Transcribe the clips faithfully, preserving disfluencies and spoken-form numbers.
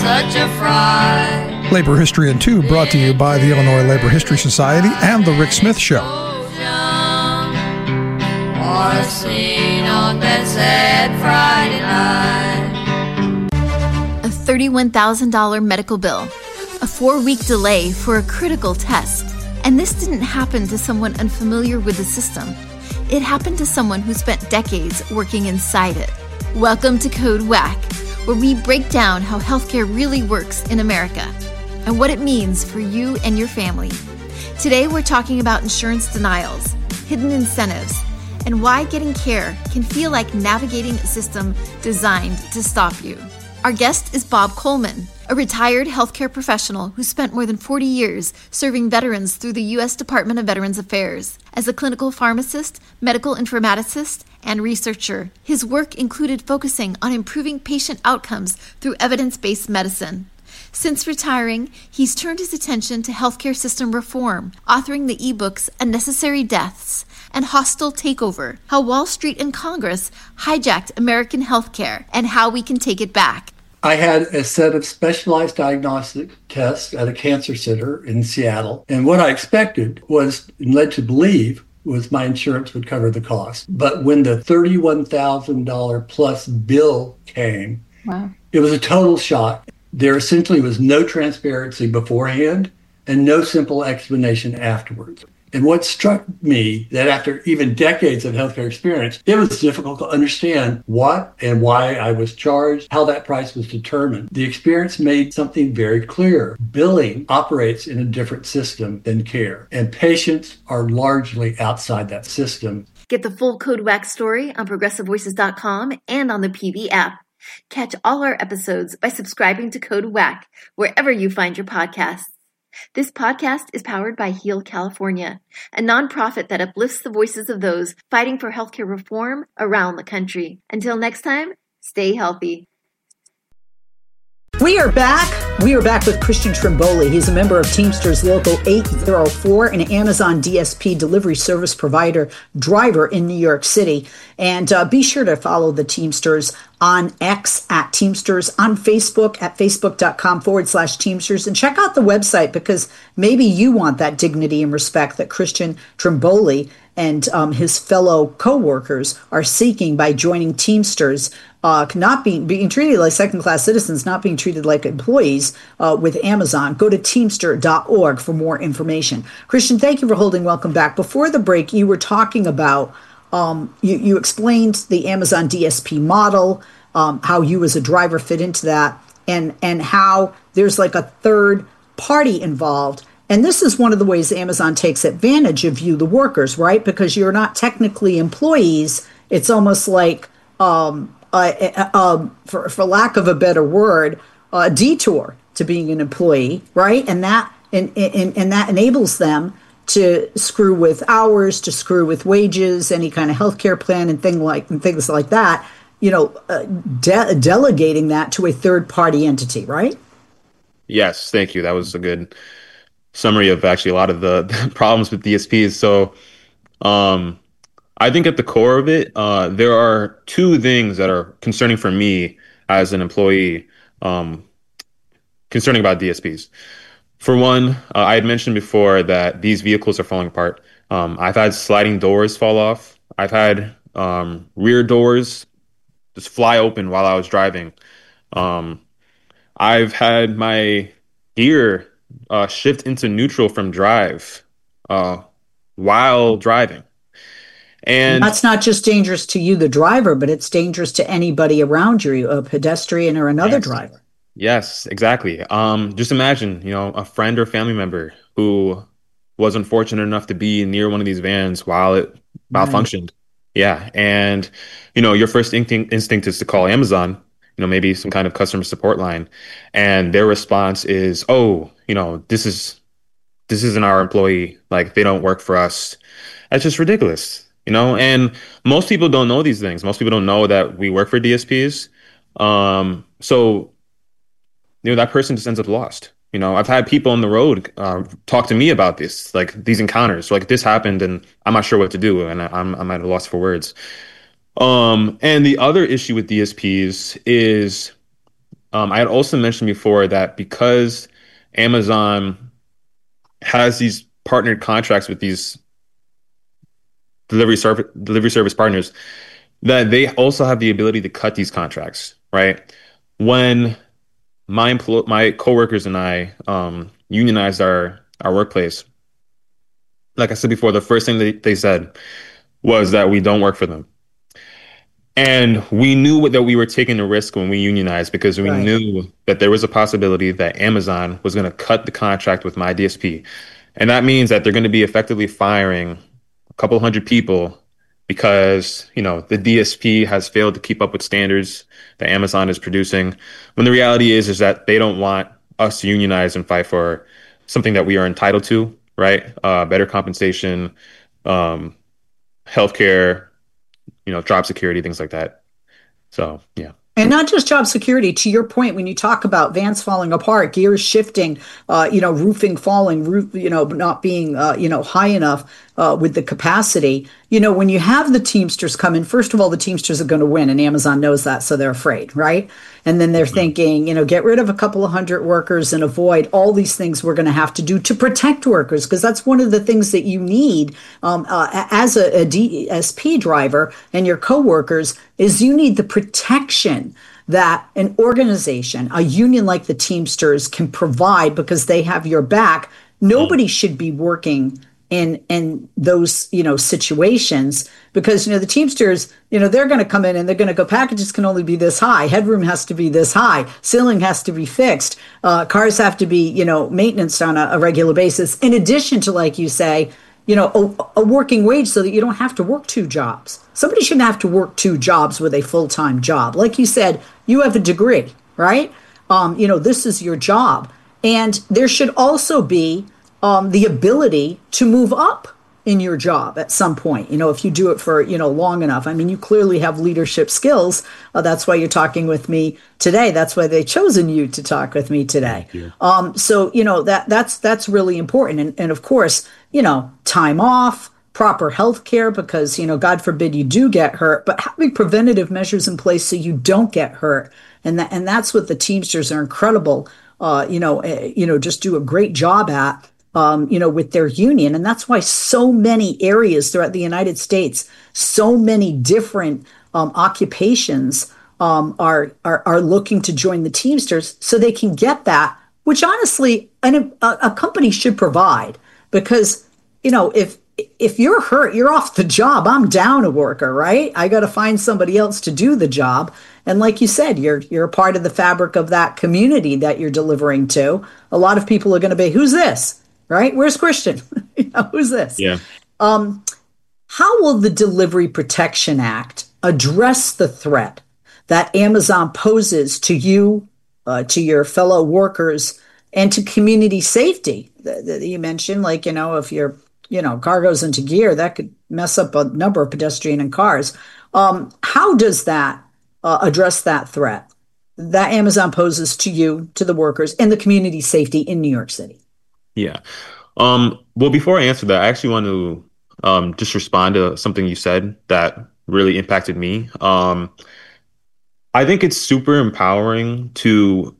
such a fright. Labor History in Two, brought to you by the Illinois Labor History Society and The Rick Smith Show. Or seen on that sad Friday night. A thirty-one thousand dollars medical bill, a four-week delay for a critical test. And this didn't happen to someone unfamiliar with the system. It happened to someone who spent decades working inside it. Welcome to Code Whack, where we break down how healthcare really works in America and what it means for you and your family. Today, we're talking about insurance denials, hidden incentives, and why getting care can feel like navigating a system designed to stop you. Our guest is Bob Coleman, a retired healthcare professional who spent more than forty years serving veterans through the U S Department of Veterans Affairs. As a clinical pharmacist, medical informaticist, and researcher, his work included focusing on improving patient outcomes through evidence-based medicine. Since retiring, he's turned his attention to healthcare system reform, authoring the ebooks Unnecessary Deaths and Hostile Takeover, How Wall Street and Congress Hijacked American Healthcare and How We Can Take It Back. I had a set of specialized diagnostic tests at a cancer center in Seattle. And what I expected was, and led to believe, was my insurance would cover the cost. But when the thirty-one thousand dollars plus bill came, wow. It was a total shock. There essentially was no transparency beforehand and no simple explanation afterwards. And what struck me, that after even decades of healthcare experience, it was difficult to understand what and why I was charged, how that price was determined. The experience made something very clear. Billing operates in a different system than care, and patients are largely outside that system. Get the full Code Whack story on progressive voices dot com and on the P V app. Catch all our episodes by subscribing to Code Whack wherever you find your podcasts. This podcast is powered by Heal California, a nonprofit that uplifts the voices of those fighting for healthcare reform around the country. Until next time, stay healthy. We are back. We are back with Christian Trimboli. He's a member of Teamsters Local eight oh four, an Amazon D S P delivery service provider driver in New York City. And uh, be sure to follow the Teamsters on X at Teamsters, on Facebook at facebook.com forward slash Teamsters. And check out the website, because maybe you want that dignity and respect that Christian Trimboli and um, his fellow co-workers are seeking by joining Teamsters, uh, not being, being treated like second-class citizens, not being treated like employees uh, with Amazon. Go to teamster dot org for more information. Christian, thank you for holding. Welcome back. Before the break, you were talking about, um, you, you explained the Amazon D S P model, um, how you as a driver fit into that, and and how there's like a third party involved. And this is one of the ways Amazon takes advantage of you, the workers, right? Because you're not technically employees. It's almost like, um, uh, uh, for, for lack of a better word, a detour to being an employee, right? And that and, and, and that enables them to screw with hours, to screw with wages, any kind of healthcare plan, and thing like and things like that. You know, uh, de- delegating that to a third party entity, right? Yes, thank you. That was a good summary of actually a lot of the, the problems with D S Ps. So um, I think at the core of it, uh, there are two things that are concerning for me as an employee um, concerning about D S Ps. For one, uh, I had mentioned before that these vehicles are falling apart. Um, I've had sliding doors fall off. I've had um, rear doors just fly open while I was driving. Um, I've had my gear Uh, shift into neutral from drive uh, while driving. And that's not just dangerous to you, the driver, but it's dangerous to anybody around you, a pedestrian or another yes, driver. Yes, exactly. Um, just imagine, you know, a friend or family member who was unfortunate enough to be near one of these vans while it malfunctioned. Right. Yeah. And, you know, your first instinct, instinct is to call Amazon, you know, maybe some kind of customer support line. And their response is, oh, you know, this is, this isn't our employee. Like, they don't work for us. That's just ridiculous, you know? And most people don't know these things. Most people don't know that we work for D S Ps. Um, so, you know, that person just ends up lost. You know, I've had people on the road uh, talk to me about this, like these encounters, like this happened and I'm not sure what to do. And I'm, I'm at a loss for words. Um, and the other issue with D S Ps is um, I had also mentioned before that because Amazon has these partnered contracts with these delivery service delivery service partners, that they also have the ability to cut these contracts, right? When my empl- my coworkers and I um, unionized our our workplace, like I said before, the first thing they, they said was that we don't work for them. And we knew that we were taking a risk when we unionized because we Right. knew that there was a possibility that Amazon was going to cut the contract with my D S P. And that means that they're going to be effectively firing a couple hundred people because, you know, the D S P has failed to keep up with standards that Amazon is producing. When the reality is, is that they don't want us to unionize and fight for something that we are entitled to, right? Uh, better compensation, um, healthcare, you know, job security, things like that. So, yeah. And not just job security, to your point, when you talk about vans falling apart, gears shifting, uh, you know, roofing falling, roof, you know, not being, uh, you know, high enough uh, with the capacity, you know, when you have the Teamsters come in, first of all, the Teamsters are going to win, and Amazon knows that, so they're afraid, right? And then they're mm-hmm. thinking, you know, get rid of a couple of hundred workers and avoid all these things we're going to have to do to protect workers, because that's one of the things that you need um, uh, as a, a D S P driver and your coworkers is you need the protection that an organization, a union like the Teamsters can provide because they have your back. Nobody should be working in in those, you know, situations because, you know, the Teamsters, you know, they're going to come in and they're going to go, packages can only be this high. Headroom has to be this high. Ceiling has to be fixed. Uh, cars have to be, you know, maintenance on a, a regular basis. In addition to, like you say, you know, a, a working wage so that you don't have to work two jobs. Somebody shouldn't have to work two jobs with a full-time job. Like you said, you have a degree, right? Um, you know, this is your job. And there should also be um, the ability to move up in your job at some point, you know, if you do it for, you know, long enough. I mean, you clearly have leadership skills. Uh, that's why you're talking with me today. That's why they've chosen you to talk with me today. Um, so, you know, that that's that's really important. And, and of course, you know, time off, proper health care, because, you know, God forbid you do get hurt, but having preventative measures in place so you don't get hurt. And that, and that's what the Teamsters are incredible, uh, you know, uh, you know, just do a great job at. Um, you know, with their union. And that's why so many areas throughout the United States, so many different um, occupations um, are, are are looking to join the Teamsters so they can get that, which honestly, an, a, a company should provide. Because, you know, if if you're hurt, you're off the job. I'm down a worker, right? I got to find somebody else to do the job. And like you said, you're you're a part of the fabric of that community that you're delivering to. A lot of people are going to be, who's this? Right? Where's Christian? You know, who's this? Yeah. Um, how will the Delivery Protection Act address the threat that Amazon poses to you, uh, to your fellow workers, and to community safety? That that you mentioned, like, you know, if your, you know, car goes into gear, that could mess up a number of pedestrian and cars. Um, how does that uh, address that threat that Amazon poses to you, to the workers, and the community safety in New York City? Yeah. Um, well, before I answer that, I actually want to um, just respond to something you said that really impacted me. Um, I think it's super empowering to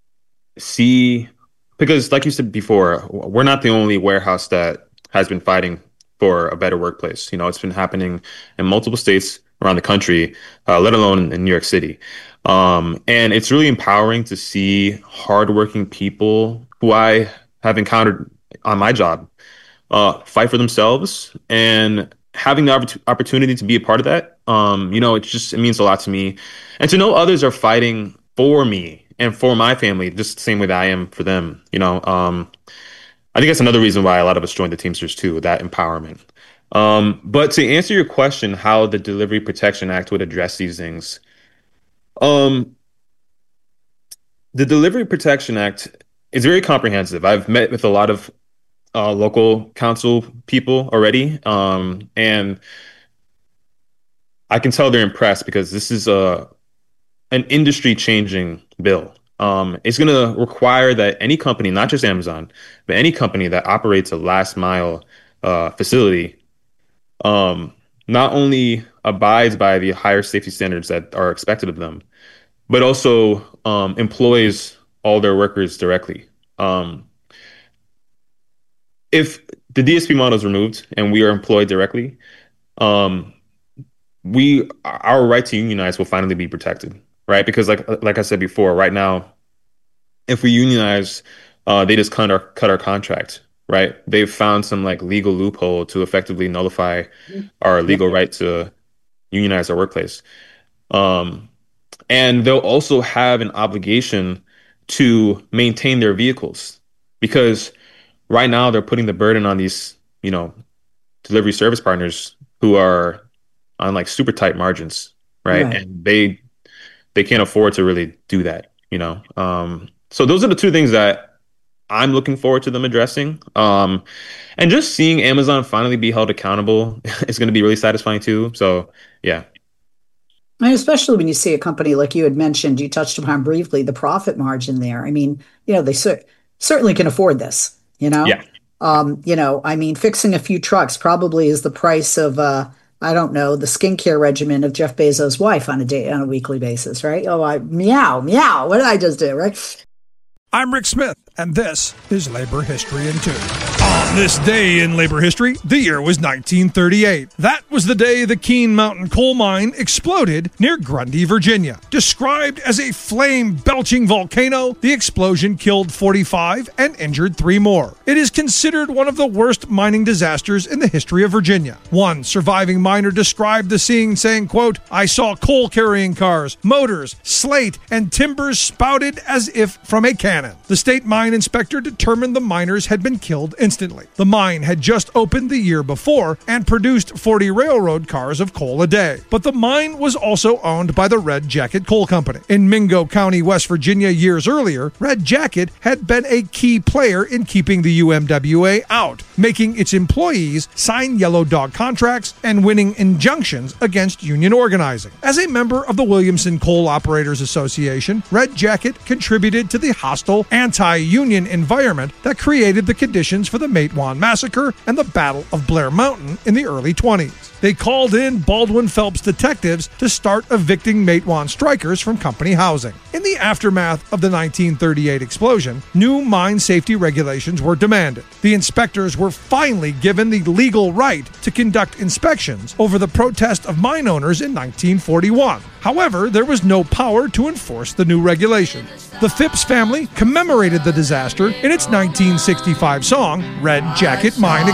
see, because like you said before, we're not the only warehouse that has been fighting for a better workplace. You know, it's been happening in multiple states around the country, uh, let alone in New York City. Um, and it's really empowering to see hardworking people who I have encountered on my job uh, fight for themselves, and having the opp- opportunity to be a part of that. Um, you know, it just, it means a lot to me, and to know others are fighting for me and for my family, just the same way that I am for them. You know, um, I think that's another reason why a lot of us joined the Teamsters too, that empowerment. Um, but to answer your question, how the Delivery Protection Act would address these things, um, the Delivery Protection Act is very comprehensive. I've met with a lot of uh, local council people already, um, and I can tell they're impressed because this is a an industry-changing bill. Um, it's going to require that any company, not just Amazon, but any company that operates a last mile uh, facility, um, not only abides by the higher safety standards that are expected of them, but also um, employs all their workers directly. Um, if the D S P model is removed and we are employed directly, um, we our right to unionize will finally be protected, right? Because like like I said before, right now, if we unionize, uh, they just cut our cut our contract, right? They've found some like legal loophole to effectively nullify our legal right to unionize our workplace. Um, and they'll also have an obligation to maintain their vehicles, because right now they're putting the burden on these, you know, delivery service partners who are on like super tight margins, right? right. And they they can't afford to really do that, you know. Um, so those are the two things that I'm looking forward to them addressing. Um, and just seeing Amazon finally be held accountable is going to be really satisfying too. So yeah. And especially when you see a company like you had mentioned, you touched upon briefly, the profit margin there. I mean, you know, they cer- certainly can afford this, you know? Yeah. Um, you know, I mean, fixing a few trucks probably is the price of, uh, I don't know, the skincare regimen of Jeff Bezos' wife on a day, on a weekly basis, right? Oh, I meow, meow. What did I just do, right? I'm Rick Smith, and this is Labor History in Two. On this day in labor history, the year was nineteen thirty-eight. That was the day the Keene Mountain coal mine exploded near Grundy, Virginia. Described as a flame-belching volcano, the explosion killed forty-five and injured three more. It is considered one of the worst mining disasters in the history of Virginia. One surviving miner described the scene saying, quote, "I saw coal-carrying cars, motors, slate, and timbers spouted as if from a cannon." The state mine inspector determined the miners had been killed instantly. The mine had just opened the year before and produced forty railroad cars of coal a day. But the mine was also owned by the Red Jacket Coal Company. In Mingo County, West Virginia, years earlier, Red Jacket had been a key player in keeping the U M W A out, making its employees sign yellow dog contracts and winning injunctions against union organizing. As a member of the Williamson Coal Operators Association, Red Jacket contributed to the hostile anti-union environment that created the conditions for the Matewan Massacre and the Battle of Blair Mountain in the early twenties. They called in Baldwin Phelps detectives to start evicting Matewan strikers from company housing. In the aftermath of the nineteen thirty-eight explosion, new mine safety regulations were demanded. The inspectors were finally given the legal right to conduct inspections over the protest of mine owners in nineteen forty-one. However, there was no power to enforce the new regulations. The Phipps family commemorated the disaster in its nineteen sixty-five song, Red Jacket Mine